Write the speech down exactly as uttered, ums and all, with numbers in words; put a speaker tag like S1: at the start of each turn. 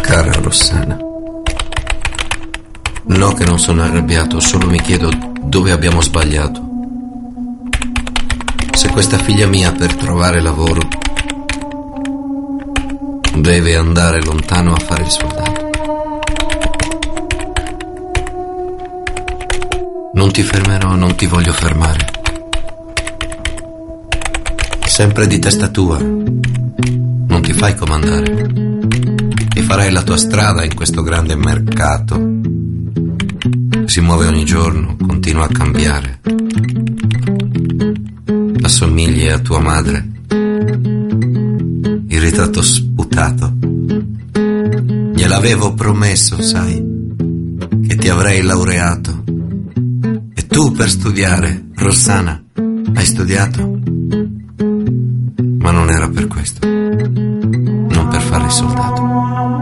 S1: Cara Rossana, no che non sono arrabbiato, solo mi chiedo dove abbiamo sbagliato. Se questa figlia mia per trovare lavoro deve andare lontano a fare il soldato. Non ti fermerò, non ti voglio fermare. Sempre di testa tua, non ti fai comandare. E farai la tua strada in questo grande mercato. Si muove ogni giorno, continua a cambiare. Assomigli a tua madre. Il ritratto sputato. Gliel'avevo promesso, sai, che ti avrei laureato. E tu per studiare, Rossana, hai studiato? Ma non era per questo. Non per fare il soldato.